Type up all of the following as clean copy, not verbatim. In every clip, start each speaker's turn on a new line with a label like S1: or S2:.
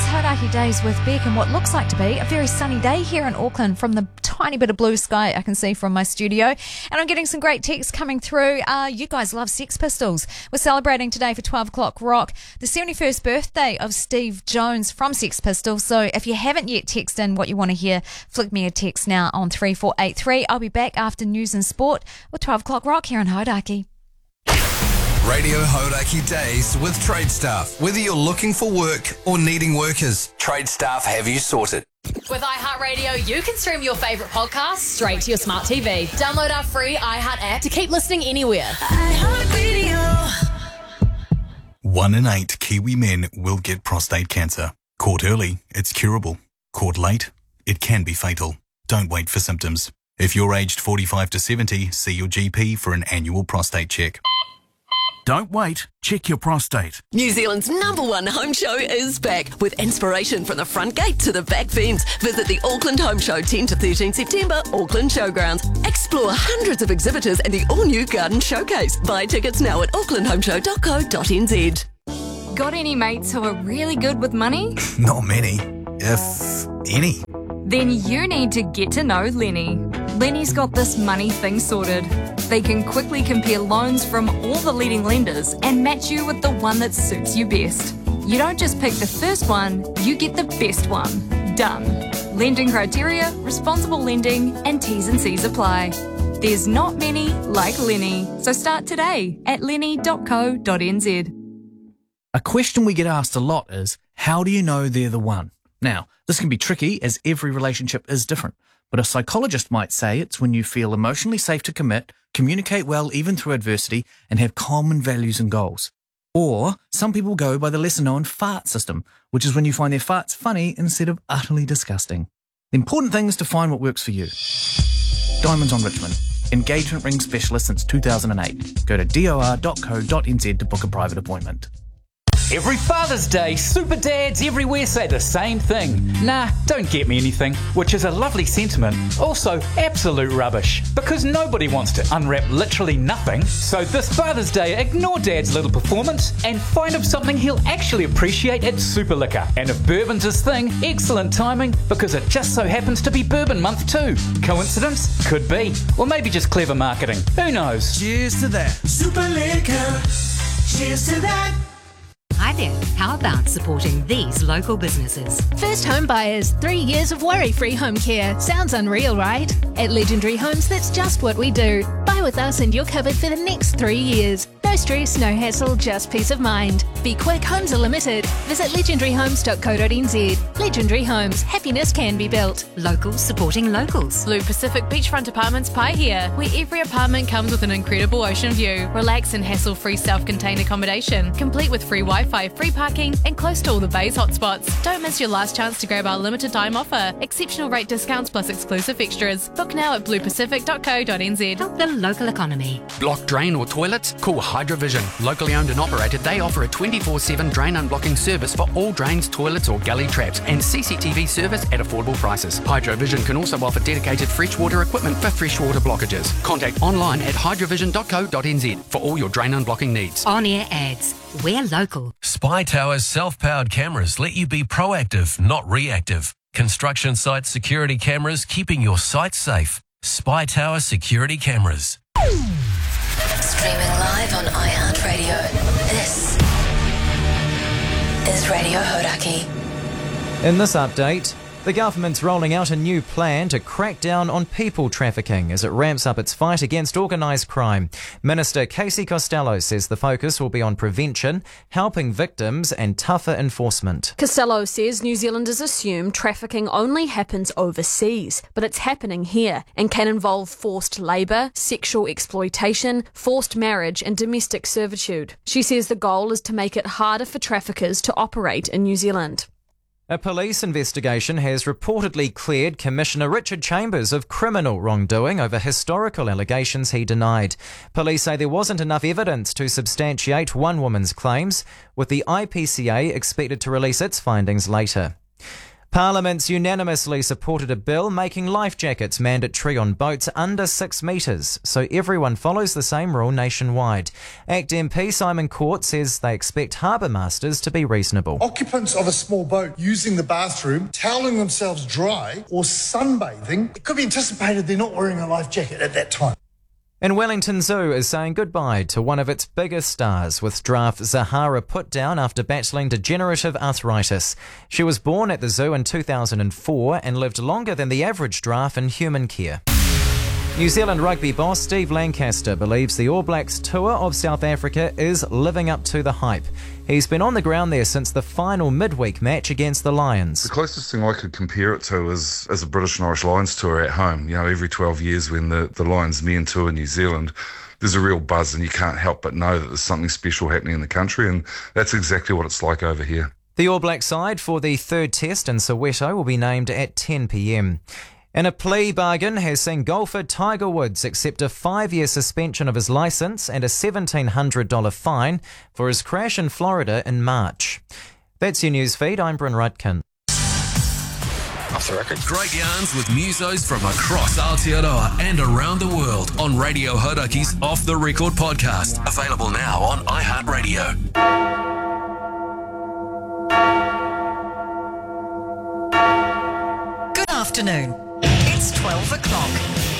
S1: Hauraki Days with Beck, and what looks like to be a very sunny day here in Auckland from the tiny bit of blue sky I can see from my studio. And I'm getting some great texts coming through. You guys love Sex Pistols. We're celebrating today for 12 o'clock rock, the 71st birthday of Steve Jones from Sex Pistols. So if you haven't yet texted in what you want to hear, flick me a text now on 3483. I'll be back after news and sport with 12 o'clock rock here in Hauraki.
S2: Radio Hauraki Days with Trade Staff. Whether you're looking for work or needing workers, Trade Staff have you sorted.
S3: With iHeartRadio, you can stream your favourite podcasts straight to your smart TV. Download our free iHeart app to keep listening anywhere. iHeartRadio.
S4: 1 in 8 Kiwi men will get prostate cancer. Caught early, it's curable. Caught late, it can be fatal. Don't wait for symptoms. If you're aged 45 to 70, see your GP for an annual prostate check.
S5: Don't wait. Check your prostate.
S6: New Zealand's #1 home show is back with inspiration from the front gate to the back fence. Visit the Auckland Home Show 10 to 13 September, Auckland Showgrounds. Explore hundreds of exhibitors and the all-new garden showcase. Buy tickets now at aucklandhomeshow.co.nz.
S7: Got any mates who are really good with money?
S4: Not many, if any.
S7: Then you need to get to know Lenny. Lenny's got this money thing sorted. They can quickly compare loans from all the leading lenders and match you with the one that suits you best. You don't just pick the first one, you get the best one. Done. Lending criteria, responsible lending, and T's and C's apply. There's not many like Lenny, so start today at lenny.co.nz.
S5: A question we get asked a lot is, how do you know they're the one? Now, this can be tricky as every relationship is different, but a psychologist might say it's when you feel emotionally safe to commit, communicate well even through adversity, and have common values and goals. Or some people go by the lesser-known FART system, which is when you find their farts funny instead of utterly disgusting. The important thing is to find what works for you. Diamonds on Richmond. Engagement ring specialist since 2008. Go to dor.co.nz to book a private appointment.
S8: Every Father's Day, super dads everywhere say the same thing. Nah, don't get me anything, which is a lovely sentiment. Also, absolute rubbish, because nobody wants to unwrap literally nothing. So this Father's Day, ignore Dad's little performance and find him something he'll actually appreciate at Super Liquor. And if bourbon's his thing, excellent timing, because it just so happens to be Bourbon Month too. Coincidence? Could be. Or maybe just clever marketing. Who knows?
S5: Cheers to that.
S9: Super Liquor. Cheers to that.
S10: Hi there, how about supporting these local businesses?
S11: First home buyers, 3 years of worry-free home care. Sounds unreal, right? At Legendary Homes, that's just what we do. Buy with us and you're covered for the next 3 years. No stress, no hassle, just peace of mind. Be quick, homes are limited. Visit legendaryhomes.co.nz. Legendary Homes, happiness can be built.
S10: Locals supporting locals.
S3: Blue Pacific Beachfront Apartments Pai here, where every apartment comes with an incredible ocean view. Relax and hassle-free self-contained accommodation, complete with free Wi-Fi, free parking, and close to all the bay's hotspots. Don't miss your last chance to grab our limited time offer. Exceptional rate discounts plus exclusive extras. Book now at bluepacific.co.nz.
S10: Help the local economy.
S12: Block drain or toilets? Call Hydrovision. Locally owned and operated, they offer a 24/7 drain unblocking service for all drains, toilets or gully traps, and CCTV service at affordable prices. Hydrovision can also offer dedicated freshwater equipment for freshwater blockages. Contact online at hydrovision.co.nz for all your drain unblocking needs.
S10: On-air ads. We're local.
S13: Spy Tower's self-powered cameras let you be proactive, not reactive. Construction site security cameras keeping your site safe. Spy Tower security cameras.
S14: Streaming live on iHeartRadio. This is Radio Hauraki.
S15: In this update, the government's rolling out a new plan to crack down on people trafficking as it ramps up its fight against organised crime. Minister Casey Costello says the focus will be on prevention, helping victims and tougher enforcement.
S16: Costello says New Zealanders assume trafficking only happens overseas, but it's happening here and can involve forced labour, sexual exploitation, forced marriage and domestic servitude. She says the goal is to make it harder for traffickers to operate in New Zealand.
S15: A police investigation has reportedly cleared Commissioner Richard Chambers of criminal wrongdoing over historical allegations he denied. Police say there wasn't enough evidence to substantiate one woman's claims, with the IPCA expected to release its findings later. Parliament's unanimously supported a bill making life jackets mandatory on boats under 6 metres, so everyone follows the same rule nationwide. ACT MP Simon Court says they expect harbour masters to be reasonable.
S17: Occupants of a small boat using the bathroom, toweling themselves dry or sunbathing, it could be anticipated they're not wearing a life jacket at that time.
S15: And Wellington Zoo is saying goodbye to one of its biggest stars, with giraffe Zahara put down after battling degenerative arthritis. She was born at the zoo in 2004 and lived longer than the average giraffe in human care. New Zealand rugby boss Steve Lancaster believes the All Blacks tour of South Africa is living up to the hype. He's been on the ground there since the final midweek match against the Lions.
S18: The closest thing I could compare it to is a British and Irish Lions tour at home. You know, every 12 years when the Lions men tour New Zealand, there's a real buzz and you can't help but know that there's something special happening in the country, and that's exactly what it's like over here.
S15: The All Black side for the third test in Soweto will be named at 10 p.m. And a plea bargain has seen golfer Tiger Woods accept a 5-year suspension of his licence and a $1,700 fine for his crash in Florida in March. That's your news feed. I'm Bryn Rudkin.
S2: Off the record. Great yarns with musos from across Aotearoa and around the world on Radio Horaki's Off the Record podcast. Available now on iHeartRadio.
S19: Good afternoon. It's 12 o'clock.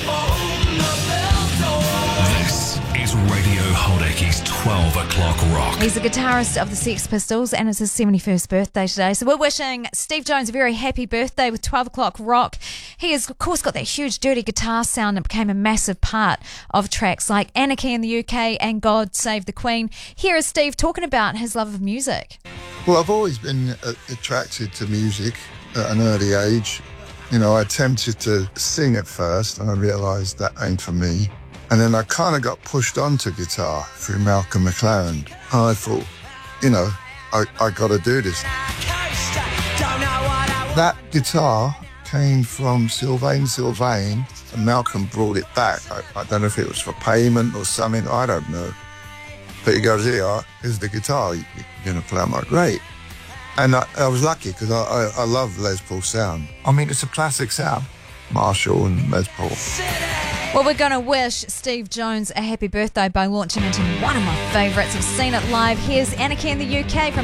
S2: This is Radio Horaki's 12 o'clock rock.
S1: He's the guitarist of the Sex Pistols and it's his 71st birthday today. So we're wishing Steve Jones a very happy birthday with 12 o'clock rock. He has, of course, got that huge dirty guitar sound that became a massive part of tracks like Anarchy in the UK and God Save the Queen. Here is Steve talking about his love of music.
S20: Well, I've always been attracted to music at an early age. You know, I attempted to sing at first and I realised that ain't for me. And then I kind of got pushed onto guitar through Malcolm McLaren. And I thought, you know, I got to do this. That guitar came from Sylvain, and Malcolm brought it back. I don't know if it was for payment or something, I don't know. But he goes, here, here's the guitar, you're going to play. I'm like, great. And I was lucky because I love Les Paul sound. I mean, it's a classic sound, Marshall and Les Paul.
S1: Well, we're going to wish Steve Jones a happy birthday by launching into one of my favourites. I've seen it live. Here's Anarchy in the UK from